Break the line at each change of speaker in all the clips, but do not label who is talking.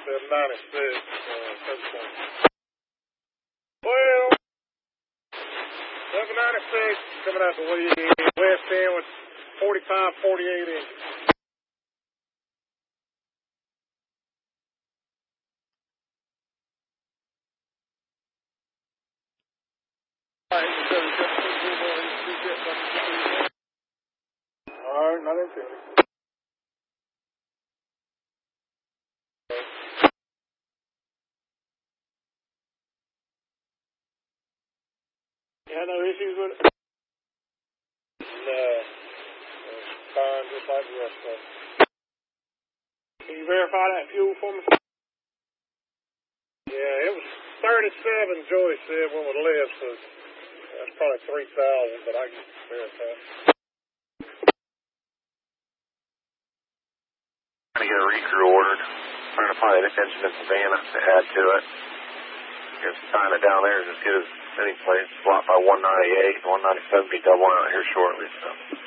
Well, 796 coming out the west end with 45, 48 inches. All right, not into it. You had no issues with it? No. Fine, just like the rest of it. Can you verify that fuel for me? Yeah, it was 37, Joey said, when we left, so that's probably 3,000, but I can verify.
Trying to get a recrew ordered. Trying to find an engine in Savannah to add to it. Just sign it down there and just get it any place. Blocked by 198, 197 be doubling out here shortly, so.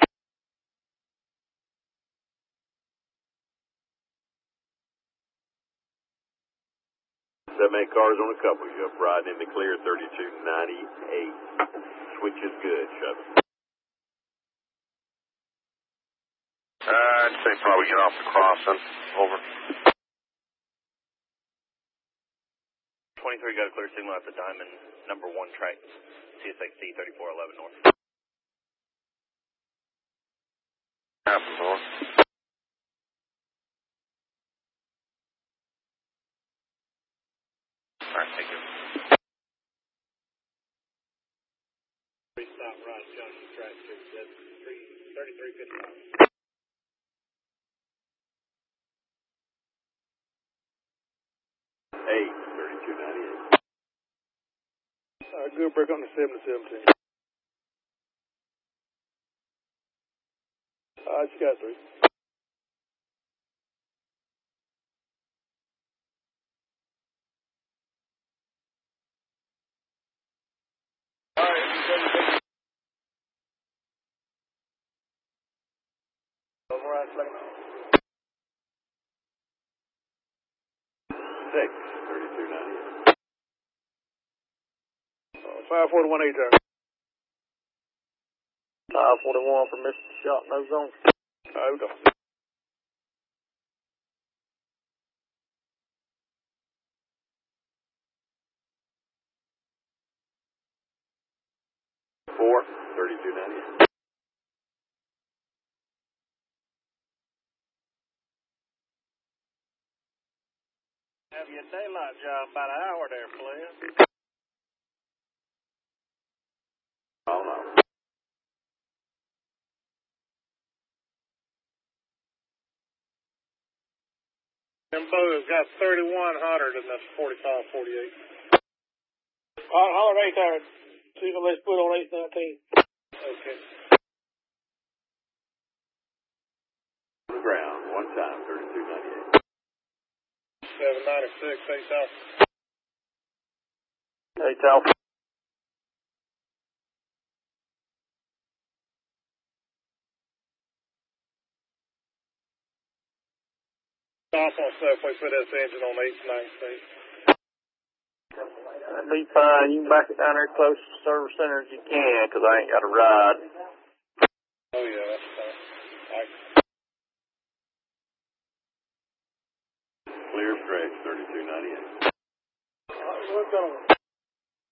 That many cars on a couple. You up riding in the clear, 3298. Switch is good, Chevy.
I'd say probably get off the crossing. Over.
23 got a clear signal at the Diamond number 1 track, CSXC 3411 north.
Happens north. Alright, thank you.
Stop right junction track 3355.
Hey, 3298.
Good break on the 7 to 17. You got 3. All right, override second.
6, 3298.
541 8 541 for Mr. Shot, no zone. All right, we go.
Four, 3298.
Have you a daylight job about an hour there, please?
Oh, no.
Them boys got 3,100 and that's 45, 48. Holler at 8 hours. See if let's put on 819. Okay.
Ground, one time, 3298.
796, 8,000. 8,000. Stop on stuff, we put this engine on 819.
That'd be fine. You can back it down there close to the service center as you can, because I ain't got a ride.
Oh, yeah, that's fine.
Clear stretch, 3298.
What's going on?